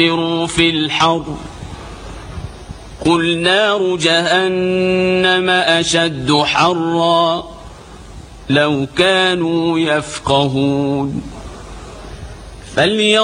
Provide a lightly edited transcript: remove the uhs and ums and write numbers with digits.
في الحر قل نار جهنم أشد حرا لو كانوا يفقهون